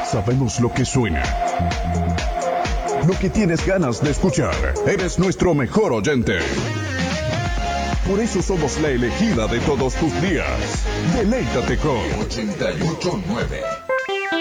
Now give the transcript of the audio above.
Sabemos lo que suena, lo que tienes ganas de escuchar. Eres nuestro mejor oyente. Por eso somos la elegida de todos tus días. Deleítate con 88.9.